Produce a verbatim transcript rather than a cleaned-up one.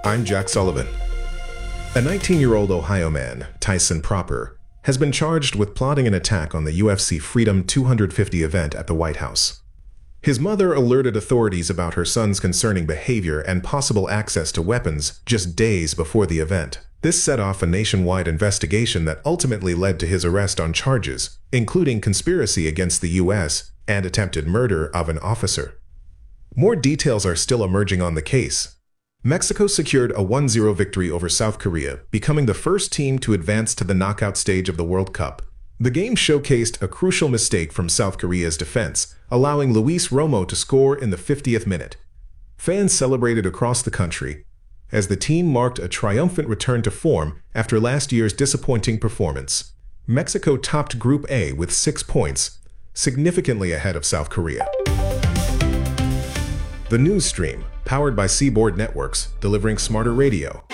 I'm Jack Sullivan. A nineteen-year-old Ohio man, Tyson Proper, has been charged with plotting an attack on the U F C Freedom two fifty event at the White House. His mother alerted authorities about her son's concerning behavior and possible access to weapons just days before the event. This set off a nationwide investigation that ultimately led to his arrest on charges, including conspiracy against the U S and attempted murder of an officer. More details are still emerging on the case. Mexico secured a one zero victory over South Korea, becoming the first team to advance to the knockout stage of the World Cup. The game showcased a crucial mistake from South Korea's defense, allowing Luis Romo to score in the fiftieth minute. Fans celebrated across the country as the team marked a triumphant return to form after last year's disappointing performance. Mexico topped Group A with six points, significantly ahead of South Korea. The news stream, powered by Seaboard Networks, delivering smarter radio.